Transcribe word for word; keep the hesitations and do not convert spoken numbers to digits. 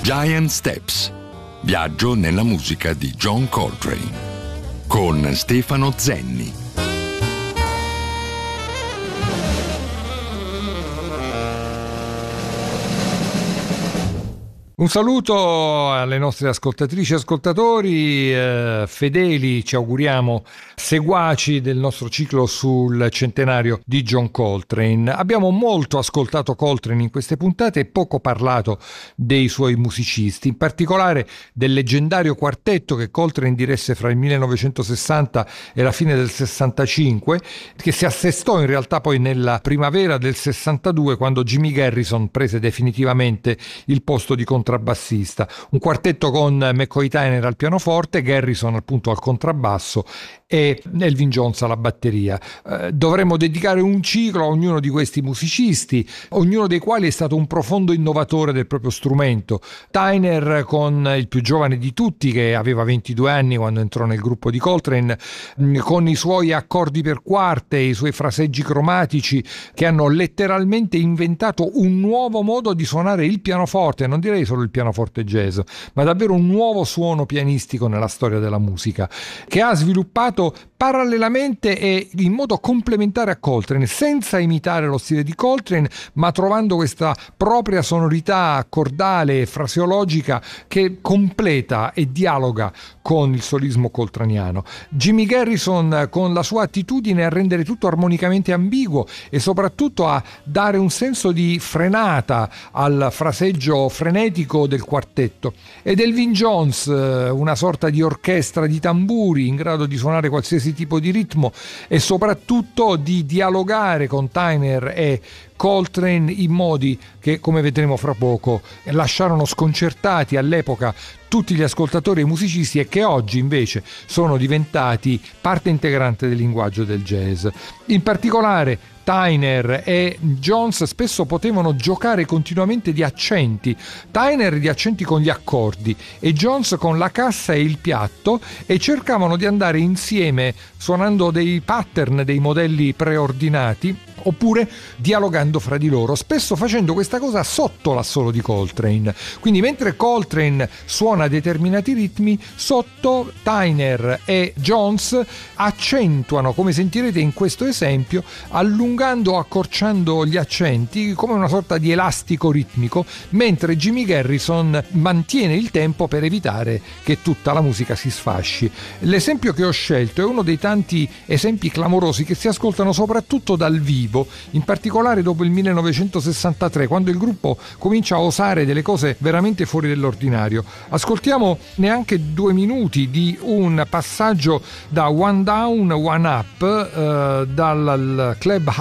Giant Steps. Viaggio nella musica di John Coltrane con Stefano Zenni. Un saluto alle nostre ascoltatrici e ascoltatori eh, fedeli, ci auguriamo seguaci del nostro ciclo sul centenario di John Coltrane. Abbiamo molto ascoltato Coltrane in queste puntate e poco parlato dei suoi musicisti, in particolare del leggendario quartetto che Coltrane diresse fra il millenovecentosessanta e la fine del sessantacinque, che si assestò in realtà poi nella primavera del sessantadue, quando Jimmy Garrison prese definitivamente il posto di contrabbassista. Un quartetto con McCoy Tyner al pianoforte, Garrison appunto al contrabbasso e Elvin Jones alla batteria. Eh, dovremmo dedicare un ciclo a ognuno di questi musicisti, ognuno dei quali è stato un profondo innovatore del proprio strumento. Tyner, con il più giovane di tutti, che aveva ventidue anni quando entrò nel gruppo di Coltrane, con i suoi accordi per quarte, i suoi fraseggi cromatici che hanno letteralmente inventato un nuovo modo di suonare il pianoforte, non direi solo il pianoforte jazz, ma davvero un nuovo suono pianistico nella storia della musica, che ha sviluppato parallelamente e in modo complementare a Coltrane, senza imitare lo stile di Coltrane, ma trovando questa propria sonorità accordale e fraseologica che completa e dialoga con il solismo coltraniano. Jimmy Garrison, con la sua attitudine a rendere tutto armonicamente ambiguo e soprattutto a dare un senso di frenata al fraseggio frenetico del quartetto, ed Elvin Jones, una sorta di orchestra di tamburi in grado di suonare qualsiasi tipo di ritmo e soprattutto di dialogare con Tyner e Coltrane in modi che, come vedremo fra poco, lasciarono sconcertati all'epoca tutti gli ascoltatori e i musicisti, e che oggi invece sono diventati parte integrante del linguaggio del jazz. In particolare Tyner e Jones spesso potevano giocare continuamente di accenti, Tyner di accenti con gli accordi e Jones con la cassa e il piatto, e cercavano di andare insieme suonando dei pattern, dei modelli preordinati, oppure dialogando fra di loro, spesso facendo questa cosa sotto l'assolo di Coltrane. Quindi mentre Coltrane suona determinati ritmi, sotto Tyner e Jones accentuano, come sentirete in questo esempio, allungando o accorciando gli accenti come una sorta di elastico ritmico, mentre Jimmy Garrison mantiene il tempo per evitare che tutta la musica si sfasci. L'esempio che ho scelto è uno dei tanti esempi clamorosi che si ascoltano soprattutto dal vivo, in particolare dopo il millenovecentosessantatré, quando il gruppo comincia a osare delle cose veramente fuori dell'ordinario. Ascoltiamo neanche due minuti di un passaggio da One Down, One Up eh, dal Club